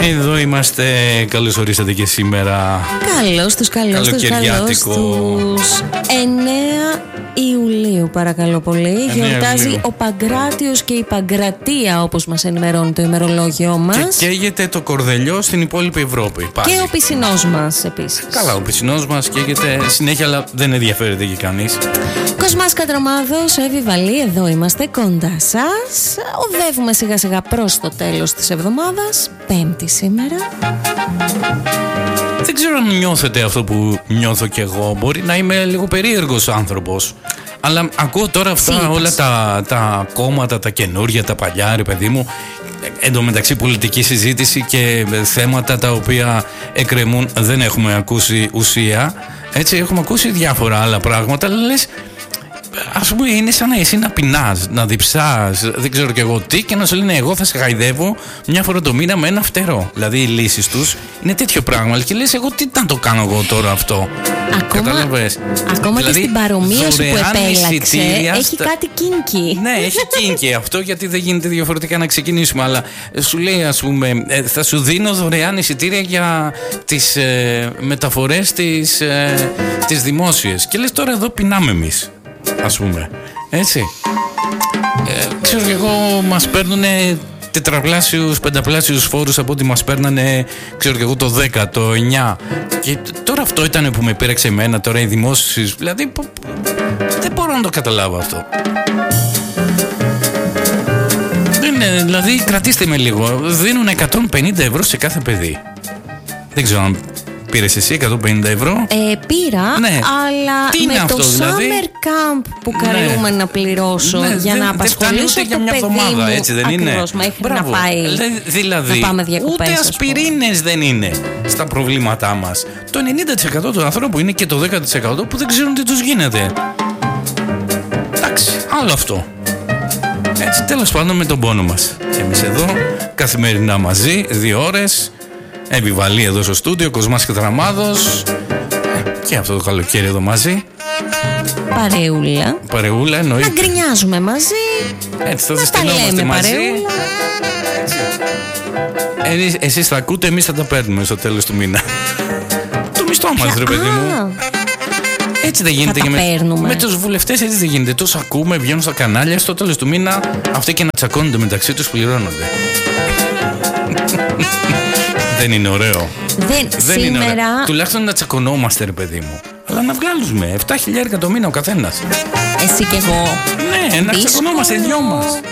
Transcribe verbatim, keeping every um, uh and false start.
Εδώ είμαστε, καλώς ορίσατε και σήμερα. Καλώς τους, καλώς τους, καλώς τους. εννέα Ιουλίου παρακαλώ πολύ. Γιορτάζει Ιουλίου. Ο Παγκράτιος και η Παγκρατία, όπως μας ενημερώνει το ημερολόγιό μας. Και καίγεται το κορδελιό στην υπόλοιπη Ευρώπη πάλι. Και ο πισινός μας επίσης. Καλά, ο πισινός μας καίγεται συνέχεια, αλλά δεν ενδιαφέρεται και κανείς. Κοσμάς Κατρομάδος, Εύη Βαλή, εδώ είμαστε κοντά σας. Οδεύουμε σιγά σιγά προς το τέλος της εβδομάδας. Πέμπτη σήμερα. Δεν ξέρω αν νιώθετε αυτό που νιώθω κι εγώ. Μπορεί να είμαι λίγο περίεργος άνθρωπος, αλλά ακούω τώρα αυτά Σύντας. όλα τα, τα κόμματα, τα καινούργια, τα παλιά, ρε παιδί μου. Εν τω μεταξύ πολιτική συζήτηση και θέματα τα οποία εκκρεμούν, δεν έχουμε ακούσει ουσία. Έτσι, έχουμε ακούσει διάφορα άλλα πράγματα, αλλά λες, ας πούμε, είναι σαν να εσύ να πεινάς, να διψάς, δεν ξέρω κι εγώ τι, και να σου λένε εγώ θα σε χαϊδεύω μια φορά το μήνα με ένα φτερό. Δηλαδή οι λύσεις τους είναι τέτοιο πράγμα. Και λες, εγώ τι να το κάνω εγώ τώρα αυτό. Ακόμα, Κατάλαβες. Ακόμα δηλαδή, και στην παρομοίωση που επέλεξε έχει στα... κάτι κίνκι. Ναι, έχει κίνκι αυτό, γιατί δεν γίνεται διαφορετικά να ξεκινήσουμε. Αλλά σου λέει, ας πούμε, θα σου δίνω δωρεάν εισιτήρια για τις ε, μεταφορές τις, ε, τις δημόσιες. Και λες, τώρα εδώ πεινάμε εμείς, ας πούμε, έτσι. Ε, ξέρω και εγώ, μας παίρνουνε τετραπλάσιους, πενταπλάσιους φόρους από ό,τι μας παίρνανε, ξέρω και εγώ, το δέκα, το εννιά. Και τώρα αυτό ήταν που με πήραξε εμένα, τώρα οι δημόσιες, δηλαδή που, δεν μπορώ να το καταλάβω αυτό. Δεν είναι, δηλαδή κρατήστε με λίγο, δίνουν εκατόν πενήντα ευρώ σε κάθε παιδί. Δεν ξέρω αν πήρες εσύ εκατόν πενήντα ευρώ. Ε, πήρα, ναι. αλλά τι με αυτό, το δηλαδή? Summer Camp που καλούμε ναι. να πληρώσω ναι, για δεν, να απασχολήσω δεν το για παιδί εβδομάδα, μου. Έτσι δεν Ακριβώς, είναι. μέχρι Μπράβο. να πάει Δηλαδή, να πάμε διακοπές. Ούτε ασπιρίνες δεν είναι στα προβλήματά μας. Το ενενήντα τοις εκατό του ανθρώπου είναι και το δέκα τοις εκατό που δεν ξέρουν τι τους γίνεται. Εντάξει, άλλο αυτό. Έτσι, τέλος πάντων, με τον πόνο μας. Και εμείς εδώ καθημερινά μαζί, δύο ώρες. Εύη Βαλή εδώ στο στούντιο, Κοσμάς Κατρομάδος. Και αυτό το καλοκαίρι εδώ μαζί. Παρεούλα. Παρεούλα, εννοείται. Να γκρινιάζουμε μαζί. Έτσι, θα ζεστηνόμαστε μαζί. Ε, εσείς θα ακούτε, εμείς θα τα παίρνουμε στο τέλος του μήνα. Το μισθό μας, ρε παιδί μου. Έτσι δεν γίνεται και με, με τους βουλευτές, έτσι δεν γίνεται. Τους ακούμε, βγαίνουν στα κανάλια, στο τέλος του μήνα αυτοί και να τσακώνονται μεταξύ τους πληρώνονται. Δεν είναι ωραίο. Δεν, δεν σήμερα... είναι ωραίο. Τουλάχιστον να τσακωνόμαστε, ρε παιδί μου. Αλλά να βγάλουμε επτά χιλιάδες το μήνα ο καθένας. Εσύ και εγώ. Ναι, να τσακωνόμαστε οι δυο μας.